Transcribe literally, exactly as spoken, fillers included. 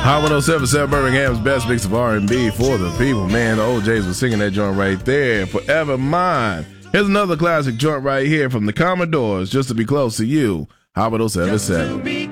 Hot one oh seven point seven, Birmingham's best mix of R and B for the people. Man, the O Js was singing that joint right there. Forever Mine. Here's another classic joint right here from the Commodores, Just to Be Close to You. Hot one oh seven point seven.